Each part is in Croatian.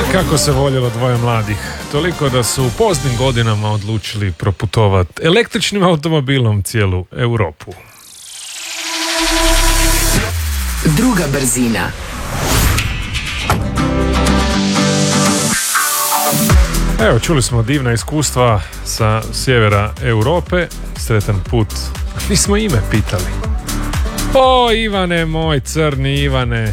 Kako se voljelo dvoje mladih, toliko da su u poznim godinama odlučili proputovati električnim automobilom cijelu Europu. Druga brzina. Evo, čuli smo divna iskustva sa sjevera Europe. Sretan put. Nismo ime pitali. O, Ivane, moj crni Ivane.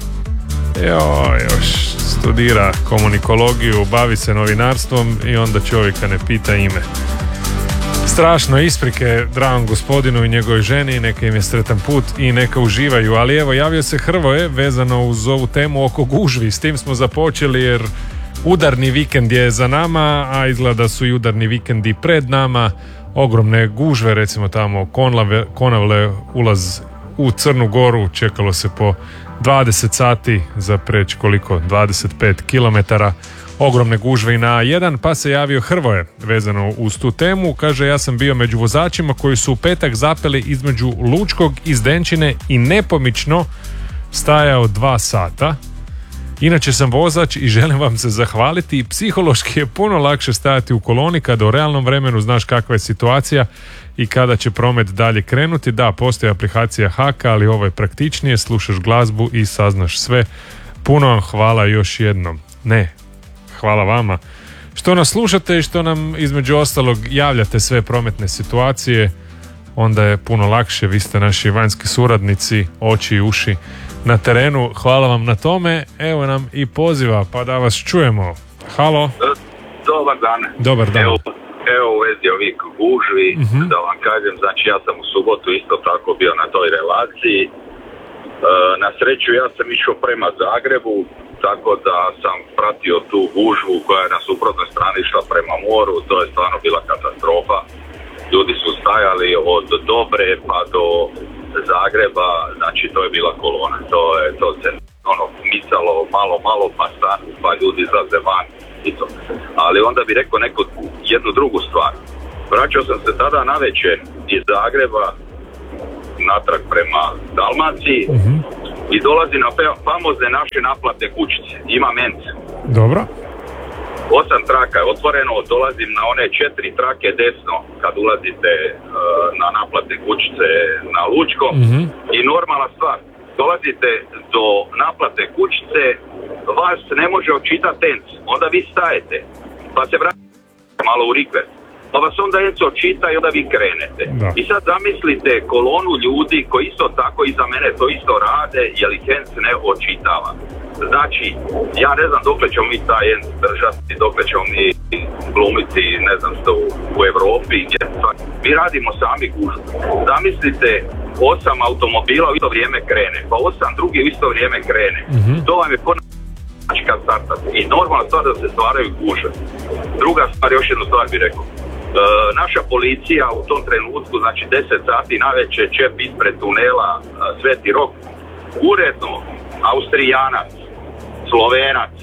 Još studira komunikologiju, bavi se novinarstvom i onda čovjeka ne pita ime. Strašno, isprike dragom gospodinu i njegovoj ženi, neka im je sretan put i neka uživaju. Ali evo, javio se Hrvoje vezano uz ovu temu oko gužvi. S tim smo započeli jer udarni vikend je za nama, a izgleda su i udarni vikendi pred nama. Ogromne gužve, recimo tamo Konavle, ulaz u Crnu Goru, čekalo se po 20 sati za preći koliko? 25 kilometara. Ogromne gužve i na A1, pa se javio Hrvoje vezano uz tu temu. Kaže, ja sam bio među vozačima koji su u petak zapeli između Lučkog i Zdenčine i nepomično stajao 2 sata. Inače sam vozač i želim vam se zahvaliti. Psihološki je puno lakše stajati u koloni kada u realnom vremenu znaš kakva je situacija i kada će promet dalje krenuti. Da, postoji aplikacija Haka, ali ovo je praktičnije, slušaš glazbu i saznaš sve. Puno vam hvala još jednom. Hvala vama što nas slušate i što nam između ostalog javljate sve prometne situacije. Onda je puno lakše, vi ste naši vanjski suradnici, oči i uši na terenu. Hvala vam na tome. Evo nam i poziva, pa da vas čujemo. Halo. Dobar dan. Dobar dan. Evo u vezi ovih gužvi, da vam kažem, znači ja sam u subotu isto tako bio na toj relaciji. Na sreću ja sam išao prema Zagrebu, tako da sam pratio tu gužvu koja je na suprotnoj strani išla prema moru. To je stvarno bila katastrofa. Ljudi su stajali od Dobre pa do Zagreba, znači to je bila kolona. To se micalo malo pa stanu, pa ljudi izlaze van i to. Ali onda bi rekao jednu drugu stvar. Vraćao sam se tada navečer iz Zagreba natrag prema Dalmaciji i dolazi na famozne naše naplatne kućice. Ima Mence. Dobro. 8 traka je otvoreno, dolazim na one 4 trake desno kad ulazite na naplatne kućice na Lučko i normalna stvar, dolazite do naplatne kućice, vas ne može očitati ENC, onda vi stajete, pa se vratite malo u rikvert, pa vas onda ENC očita i onda vi krenete. Da. I sad zamislite kolonu ljudi koji isto tako iza mene to isto rade, jer ih ENC ne očitava. Znači, ja ne znam dokle ćemo mi taj ENC držati, dokle ćemo mi glumiti, ne znam što, u Europi. Mi radimo sami gužvu. Zamislite, 8 automobila u isto vrijeme krene, pa 8 drugi u isto vrijeme krene. To vam je kad startate. I normalna stvar da se stvaraju gužve. Druga stvar, još jednu stvar bih rekao. Naša policija u tom trenutku, znači 10 sati navečer, čep ispred tunela Sveti Rok, uredno Austrijanac, Slovenac,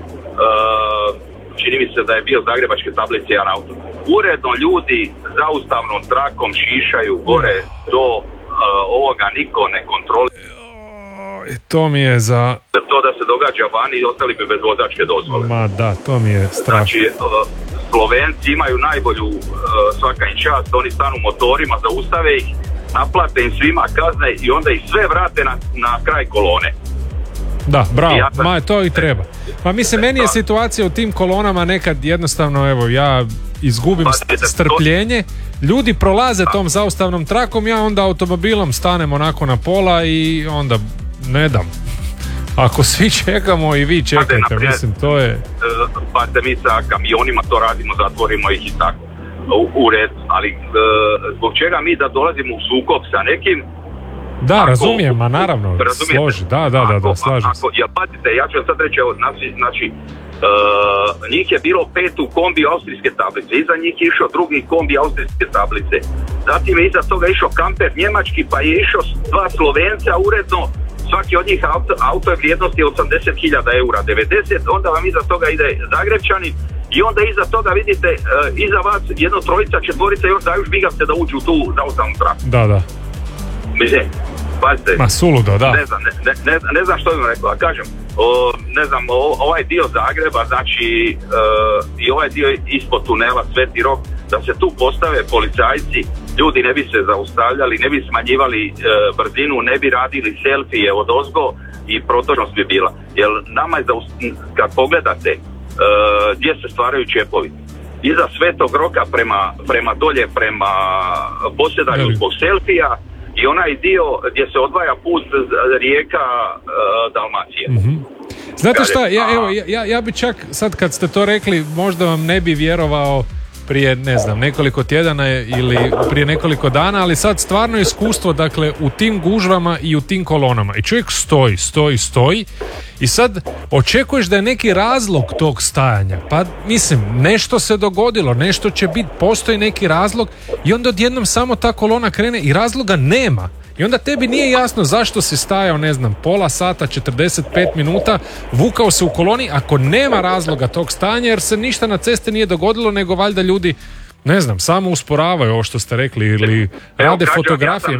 čini mi se da je bio zagrebačke tablice jedan auto. Uredno ljudi zaustavnom trakom šišaju gore do ovoga, niko ne kontrolira. To mi je za... To da se događa vani i ostali bi bez vozačke dozvole. Ma da, to mi je strašno. Znači, Slovenci imaju najbolju svaka im čast, oni stanu motorima, zaustave ih, naplate im svima kazne i onda ih sve vrate na kraj kolone. Da, bravo, to i treba. Pa mislim, meni je situacija u tim kolonama nekad jednostavno, evo, ja izgubim strpljenje, ljudi prolaze tom zaustavnom trakom, ja onda automobilom stanem onako na pola i onda ne dam. Ako svi čekamo i vi čekajte, mislim, to je... Pa se mi sa kamionima to radimo, zatvorimo ih i tako, u red, ali zbog čega mi da dolazimo u sukob sa nekim. Da, razumijem, a naravno, složi, da, slažem se. Ja patite, ja ću vam sad reći, znači, njih je bilo 5 u kombi austrijske tablice, iza njih je išao drugi kombi austrijske tablice, zatim je iza toga išao kamper njemački, pa je išao 2 Slovenca uredno, svaki od njih auto je vrijednosti 80.000 eura, 90, onda vam iza toga ide Zagrebčanin i onda iza toga vidite, iza vas jedno 3, 4 još daju žbigavce da uđu tu zaustavnu traku. Da. Mislim, pazite. Ma suludo, da. Ne znam što bih vam rekao, a kažem, ne znam, ovaj dio Zagreba, znači i ovaj dio ispod tunela Sveti Rok, da se tu postave policajci, ljudi ne bi se zaustavljali, ne bi smanjivali brzinu, ne bi radili selfije od ozgo i protočnost bi bila. Jer nama je, kad pogledate gdje se stvaraju čepovi, iza Svetog Roka prema dolje, prema Posjedanju zbog selfija, i onaj dio gdje se odvaja put rijeka Dalmacije. Mm-hmm. Znate šta, ja bi čak sad kad ste to rekli, možda vam ne bi vjerovao prije, ne znam, nekoliko tjedana ili prije nekoliko dana, ali sad stvarno iskustvo, dakle, u tim gužvama i u tim kolonama. I čovjek stoji i sad očekuješ da je neki razlog tog stajanja. Pa, mislim, nešto se dogodilo, nešto će biti, postoji neki razlog i onda odjednom samo ta kolona krene i razloga nema. I onda tebi nije jasno zašto si stajao, ne znam, pola sata, 45 minuta, vukao se u koloni ako nema razloga tog stanja, jer se ništa na cesti nije dogodilo, nego valjda ljudi, ne znam, samo usporavaju ovo što ste rekli ili rade fotografije.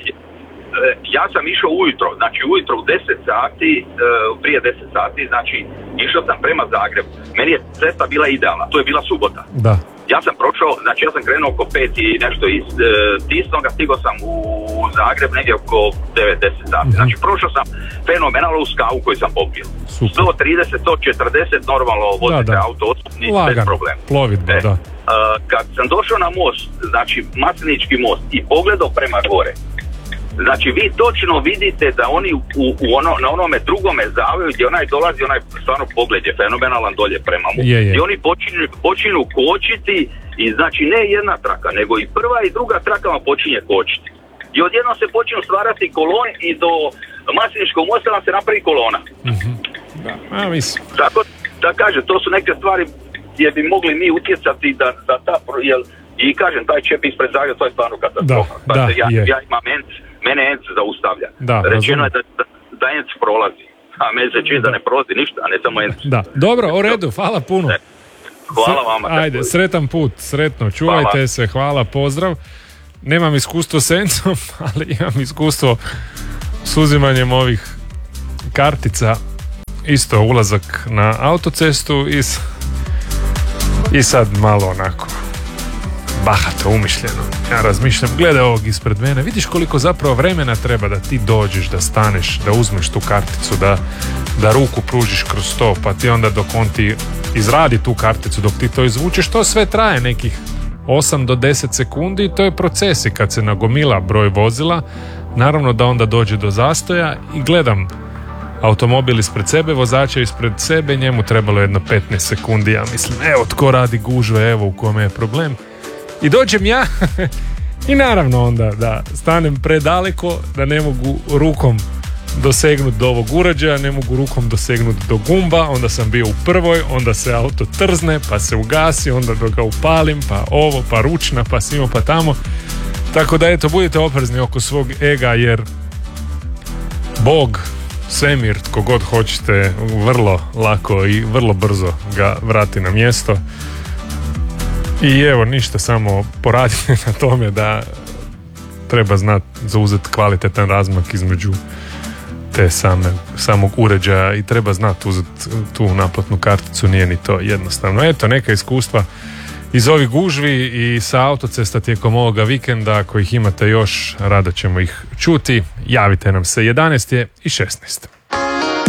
Ja sam išao ujutro, znači ujutro u 10 sati, prije 10 sati, znači išao sam prema Zagrebu. Meni je cesta bila idealna, to je bila subota. Da. Ja sam prošao, znači ja sam krenuo oko 5 i nešto iz Tisnoga, stigao sam u Zagreb negdje oko 9-10 sati. Znači prošao sam fenomenalno uz kavu koju sam popio. 130, 140 normalno vozite auto, bez problema. Plovidba, da. Kad sam došao na most, znači Maslenički most, i pogledao prema gore, znači vi točno vidite da oni na onome drugome zavoju gdje onaj dolazi, onaj stvarno pogled je fenomenalan dolje prema mu. I oni počinju kočiti i znači ne jedna traka, nego i prva i druga traka vam počinje kočiti. I odjednom se počinju stvarati kolon i do Masleničkog mosta vam se napravi kolona. Mm-hmm. Da, mislim. Tako da kažem, to su neke stvari gdje bi mogli mi utjecati da ta, i kažem, taj čep ispred Zagreba, to je stvarno katastrofa. Ja imam mene ENC zaustavlja. Rečeno je da ENC prolazi, a meni se čini da ne prolazi ništa, a ne samo ENC. Da, dobro, u redu, hvala puno. Hvala vama. Ajde, sretan put, sretno, čuvajte se, hvala, pozdrav. Nemam iskustvo s ENC-om, ali imam iskustvo s uzimanjem ovih kartica, isto ulazak na autocestu i sad malo onako bahato, umišljeno. Ja razmišljam, gledaj ovog ispred mene, vidiš koliko zapravo vremena treba da ti dođeš, da staneš, da uzmeš tu karticu, da ruku pružiš kroz to, pa ti onda dok on ti izradi tu karticu, dok ti to izvučeš, to sve traje nekih 8 do 10 sekundi i to je proces. I kad se nagomila broj vozila, naravno da onda dođe do zastoja i gledam automobil ispred sebe, vozača ispred sebe, njemu trebalo jedno 15 sekundi, ja mislim, evo tko radi gužve, evo u kome je problem. I dođem ja i naravno onda da stanem predaleko, da ne mogu rukom dosegnuti do ovog uređaja, ne mogu rukom dosegnuti do gumba, onda sam bio u prvoj, onda se auto trzne, pa se ugasi, onda dok ga upalim, pa ovo, pa ručna, pa simo, pa tamo. Tako da eto, budite oprezni oko svog ega, jer Bog, svemir, tko god hoćete, vrlo lako i vrlo brzo ga vrati na mjesto. I evo, ništa, samo poradite na tome da treba znati zauzeti kvalitetan razmak između te samog uređaja i treba znati uzeti tu naplatnu karticu, nije ni to jednostavno. Eto, neka iskustva iz ovih gužvi i sa autocesta tijekom ovoga vikenda, ako ih imate još, rado ćemo ih čuti. Javite nam se, 11:16.